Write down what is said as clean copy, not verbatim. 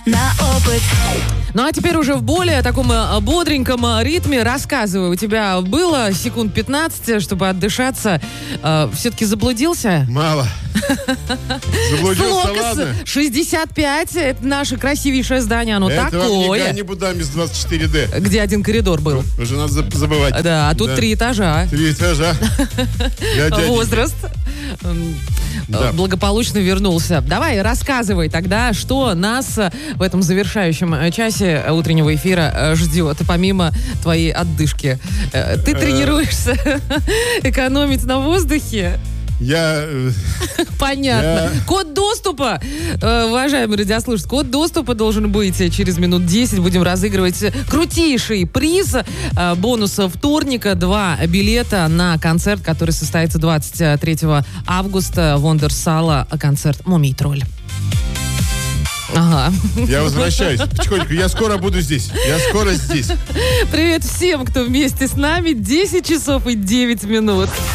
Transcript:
На опыт. Ну а теперь уже в более таком бодреньком ритме рассказывай. У тебя было секунд 15, чтобы отдышаться. Все-таки заблудился? Мало. Заблудился, ладно. 65, это наше красивейшее здание, оно Это вам такое. не Будамис 24D. Где один коридор был. Уже надо забывать. Да, а тут 3 этажа. 3 этажа. Возраст. Да. Благополучно вернулся. Давай, рассказывай тогда, что нас в этом завершающем часе утреннего эфира ждет, помимо твоей отдышки. Ты тренируешься экономить на воздухе? Понятно. Код доступа, уважаемые радиослушатели, код доступа должен быть через минут 10. Будем разыгрывать крутейший приз. Бонус вторника, 2 билета на концерт, который состоится 23 августа в Вондерсала, концерт «Мумий тролль». Ага. Я возвращаюсь. Потихоньку. Я скоро буду здесь. Я скоро здесь. Привет всем, кто вместе с нами. 10 часов и 9 минут.